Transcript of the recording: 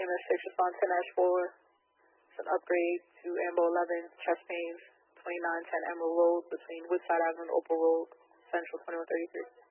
MS6, respond 10-4. It's an upgrade to Ambo 11, chest pains, 2910 Emerald Road between Woodside Avenue and Opal Road, Central 2133.